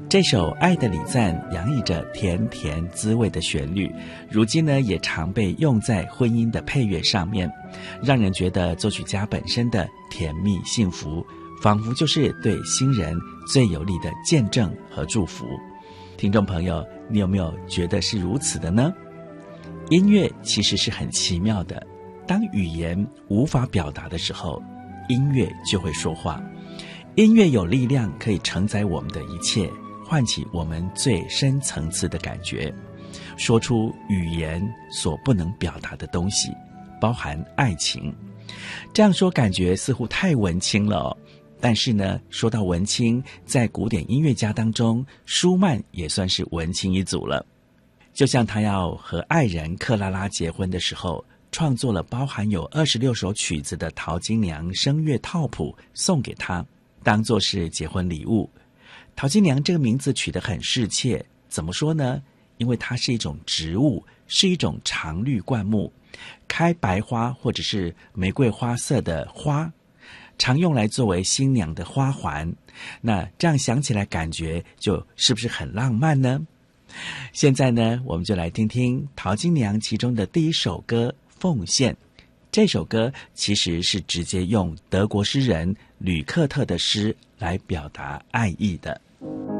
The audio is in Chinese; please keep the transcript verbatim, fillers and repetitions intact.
这首《爱的礼赞》洋溢着甜甜滋味的旋律，如今呢也常被用在婚姻的配乐上面，让人觉得作曲家本身的甜蜜幸福，仿佛就是对新人最有力的见证和祝福。听众朋友，你有没有觉得是如此的呢？音乐其实是很奇妙的，当语言无法表达的时候，音乐就会说话。音乐有力量，可以承载我们的一切，唤起我们最深层次的感觉，说出语言所不能表达的东西，包含爱情。这样说感觉似乎太文青了哦，但是呢，说到文青，在古典音乐家当中，舒曼也算是文青一族了。就像他要和爱人克拉拉结婚的时候，创作了包含有二十六首曲子的《陶金娘声乐套谱》送给他，当作是结婚礼物。陶金娘这个名字取得很适切，怎么说呢？因为它是一种植物，是一种常绿灌木，开白花或者是玫瑰花色的花，常用来作为新娘的花环。那这样想起来感觉就是不是很浪漫呢？现在呢，我们就来听听陶金娘其中的第一首歌《奉献》。这首歌其实是直接用德国诗人吕克特的诗来表达爱意的。